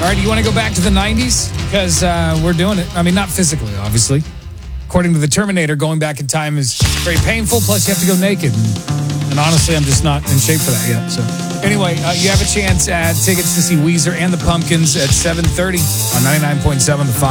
All right, do you want to go back to the 90s? Because we're doing it. I mean, not physically, obviously. According to the Terminator, going back in time is very painful, plus you have to go naked. And honestly, I'm just not in shape for that yet. So anyway, you have a chance at tickets to see Weezer and the Pumpkins at 7:30 on 99.7 The Fox.